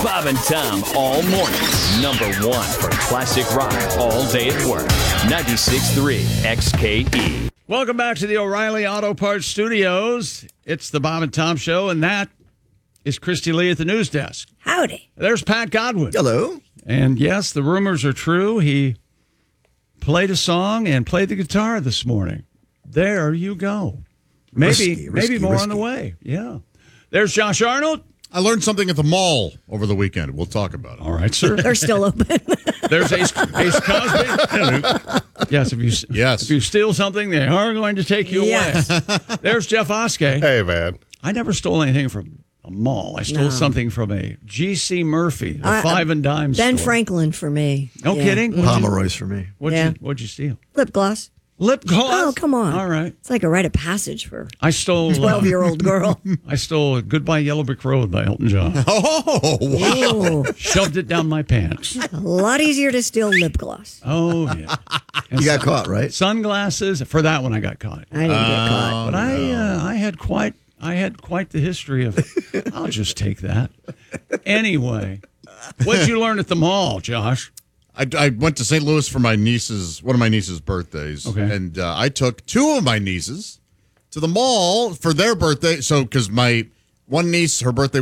Bob and Tom all morning. Number one for classic rock all day at work. 96.3 XKE. Welcome back to the O'Reilly Auto Parts Studios. It's the Bob and Tom Show, and that is Christy Lee at the news desk. Howdy. There's Pat Godwin. Hello. And yes, the rumors are true. He played a song and played the guitar this morning. There you go. Maybe more on the way. Yeah. There's Josh Arnold. I learned something at the mall over the weekend. We'll talk about it. All right, sir. They're still open. There's Ace Cosby. Yes, if you steal something, they are going to take you away. There's Jeff Oskey. Hey, man. I never stole anything from a mall. I stole something from a G.C. Murphy, the five and dime store. Ben Franklin for me. No kidding? Pomeroy's for me. What'd you steal? Lip gloss. Lip gloss? Oh, come on. All right. It's like a rite of passage for I stole 12-year-old girl. I stole Goodbye Yellow Brick Road by Elton John. Oh, wow. Ooh, Shoved it down my pants. a lot easier to steal lip gloss. Oh, yeah. And You got caught, right? Sunglasses. For that one, I got caught. I didn't get caught. But I had quite the history of, I'll just take that. Anyway, what'd you learn at the mall, Josh? I went to St. Louis for one of my niece's birthdays. Okay. And I took two of my nieces to the mall for their birthday. So, because my one niece, her birthday